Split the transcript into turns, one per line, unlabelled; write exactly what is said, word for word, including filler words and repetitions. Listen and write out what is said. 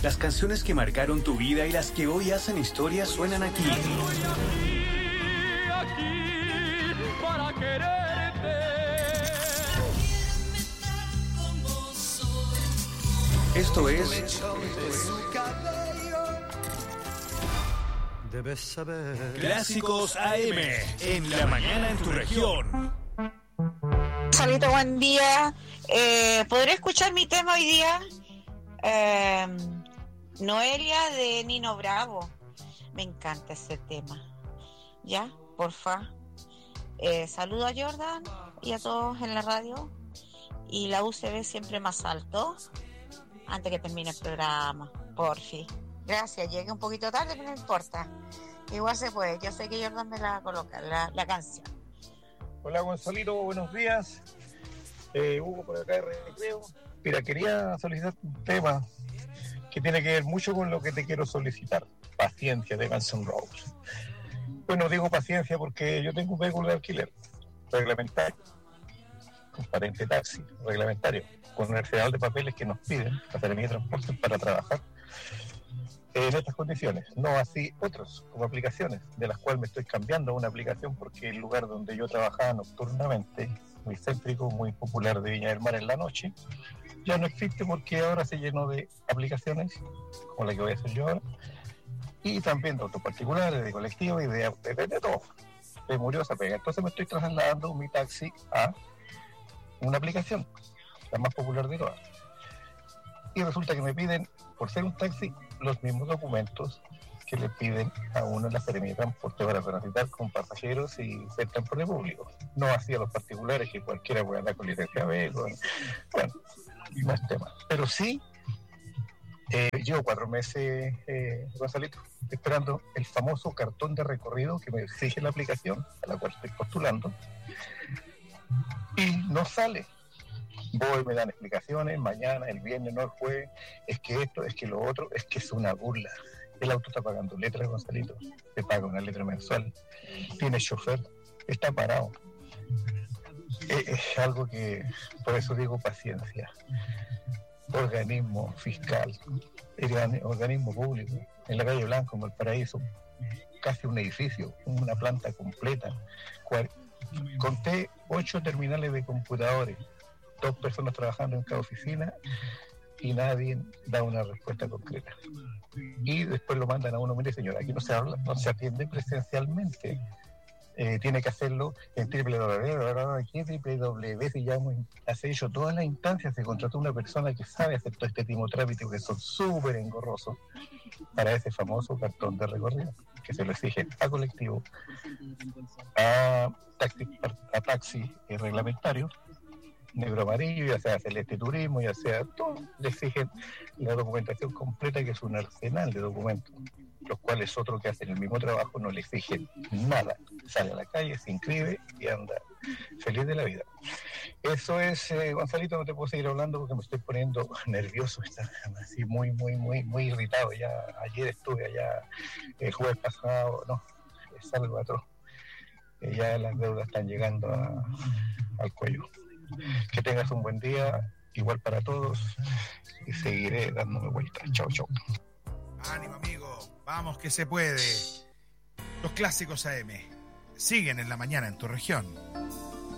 Las canciones que marcaron tu vida y las que hoy hacen historia suenan aquí. Esto es
Debes saber.
Clásicos A M en la mañana en tu región.
Salito, buen día. Eh, ¿Podré escuchar mi tema hoy día? Eh, Noelia de Nino Bravo. Me encanta ese tema. ¿Ya? Porfa. Eh, saludo a Jordan y a todos en la radio. Y la U C B siempre más alto. Antes que termine el programa. Porfi. Gracias. Llegué un poquito tarde, pero no importa. Igual se puede. Yo sé que Jordan me la va a colocar, la, la canción.
Hola Gonzalito, buenos días. Eh, Hugo por acá de Recreo. Mira, quería solicitar un tema que tiene que ver mucho con lo que te quiero solicitar. Paciencia de Guns N' Roses. Bueno, digo paciencia porque yo tengo un vehículo de alquiler reglamentario, transparente taxi, reglamentario, con un arsenal de papeles que nos piden la Seremía de Transporte para trabajar en estas condiciones, no así otros, como aplicaciones, de las cuales me estoy cambiando a una aplicación porque el lugar donde yo trabajaba nocturnamente, muy céntrico, muy popular de Viña del Mar en la noche, ya no existe porque ahora se llenó de aplicaciones, como la que voy a hacer yo ahora, y también de autos particulares, de colectivos y de, de, de, de todo. Me murió esa pega. Entonces me estoy trasladando mi taxi a una aplicación, la más popular de todas. Y resulta que me piden, por ser un taxi, los mismos documentos que le piden a uno en la Seremía de Transporte para transitar con pasajeros y ser transporte público. No así a los particulares, que cualquiera puede andar con licencia B. Bueno, bueno, no es tema. Pero sí, eh, llevo cuatro meses, eh, Gonzalito, esperando el famoso cartón de recorrido que me exige la aplicación, a la cual estoy postulando, y no sale. Voy, me dan explicaciones, mañana, el viernes, no el jueves, es que esto, es que lo otro, es que es una burla. El auto está pagando letras, Gonzalito, te paga una letra mensual, tiene chofer, está parado. Es, es algo que, por eso digo paciencia. Organismo fiscal, organismo público, en la calle Blanco, en Valparaíso, casi un edificio, una planta completa. Cual, conté ocho terminales de computadores, dos personas trabajando en cada oficina y nadie da una respuesta concreta. Y después lo mandan a uno, mire señora, aquí no se habla, no se atiende presencialmente. Eh, tiene que hacerlo en doble u doble u doble u punto si ya hace hecho todas las instancias, se contrató una persona que sabe hacer todo este tipo de trámites que son súper engorrosos para ese famoso cartón de recorrido que se lo exigen a colectivo, a taxi, a taxi reglamentario negro amarillo, ya sea celeste turismo, ya sea todo, le exigen la documentación completa, que es un arsenal de documentos, los cuales otros que hacen el mismo trabajo no le exigen nada, sale a la calle, se inscribe y anda feliz de la vida. Eso es, eh, Gonzalito, no te puedo seguir hablando porque me estoy poniendo nervioso, está así muy, muy, muy, muy irritado. Ya ayer estuve allá, el jueves pasado, no, es algo atroz. Eh, ya las deudas están llegando a, al cuello. Que tengas un buen día, igual para todos, y seguiré dándome vueltas. Chao, chao.
Ánimo, amigo, vamos que se puede. Los clásicos A M siguen en la mañana en tu región.